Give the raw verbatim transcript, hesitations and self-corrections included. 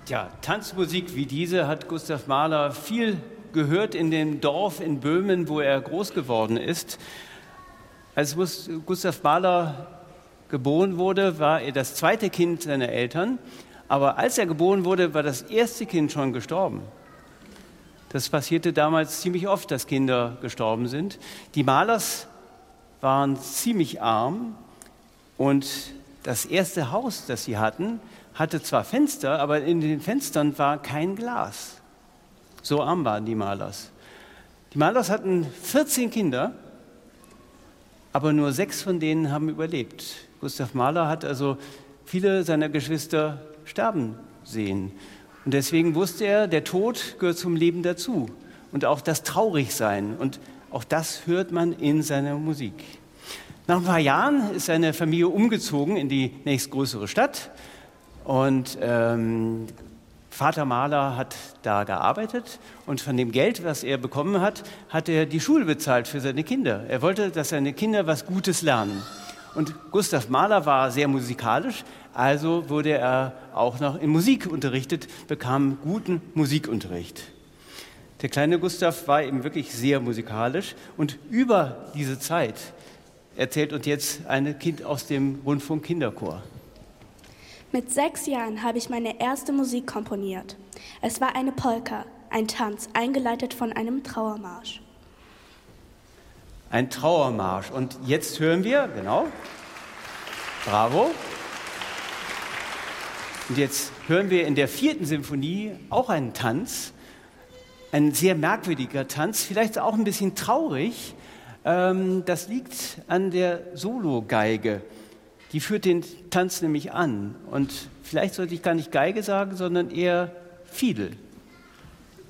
Ja, Tanzmusik wie diese hat Gustav Mahler viel gehört in dem Dorf in Böhmen, wo er groß geworden ist. Als Gustav Mahler geboren wurde, war er das zweite Kind seiner Eltern. Aber als er geboren wurde, war das erste Kind schon gestorben. Das passierte damals ziemlich oft, dass Kinder gestorben sind. Die Mahlers waren ziemlich arm und das erste Haus, das sie hatten, hatte zwar Fenster, aber in den Fenstern war kein Glas. So arm waren die Mahlers. Die Mahlers hatten vierzehn Kinder, aber nur sechs von denen haben überlebt. Gustav Mahler hat also viele seiner Geschwister sterben sehen. Und deswegen wusste er, der Tod gehört zum Leben dazu. Und auch das Traurigsein. Und auch das hört man in seiner Musik. Nach ein paar Jahren ist seine Familie umgezogen in die nächstgrößere Stadt. Und ähm, Vater Mahler hat da gearbeitet und von dem Geld, was er bekommen hat, hat er die Schule bezahlt für seine Kinder. Er wollte, dass seine Kinder was Gutes lernen. Und Gustav Mahler war sehr musikalisch, also wurde er auch noch in Musik unterrichtet, bekam guten Musikunterricht. Der kleine Gustav war eben wirklich sehr musikalisch und über diese Zeit erzählt uns jetzt ein Kind aus dem Rundfunk-Kinderchor. Mit sechs Jahren habe ich meine erste Musik komponiert. Es war eine Polka, ein Tanz, eingeleitet von einem Trauermarsch. Ein Trauermarsch. Und jetzt hören wir, genau, bravo. Und jetzt hören wir in der vierten Symphonie auch einen Tanz, ein sehr merkwürdiger Tanz, vielleicht auch ein bisschen traurig. Das liegt an der Sologeige. Die führt den Tanz nämlich an. Und vielleicht sollte ich gar nicht Geige sagen, sondern eher Fiedel.